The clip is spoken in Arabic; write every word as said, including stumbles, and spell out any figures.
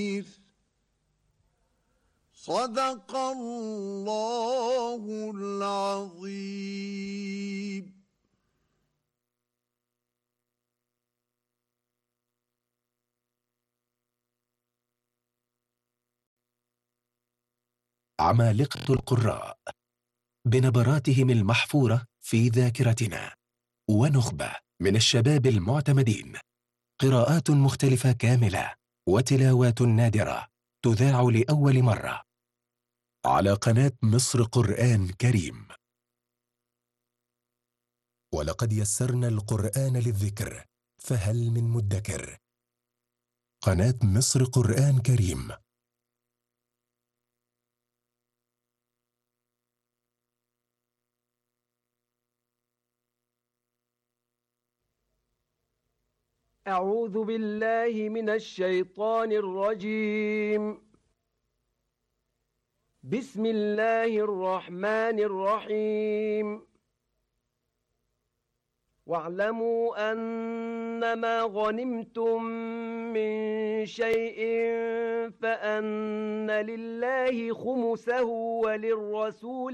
صدق الله العظيم. عمالقة القراء بنبراتهم المحفورة في ذاكرتنا، ونخبة من الشباب المعتمدين، قراءات مختلفة كاملة وتلاوات نادرة تذاع لأول مرة على قناة مصر قرآن كريم. ولقد يسرنا القرآن للذكر فهل من مدكر. قناة مصر قرآن كريم. أعوذ بالله من الشيطان الرجيم. بسم الله الرحمن الرحيم. واعلموا أنما غنمتم من شيء فأن لله خمسه وللرسول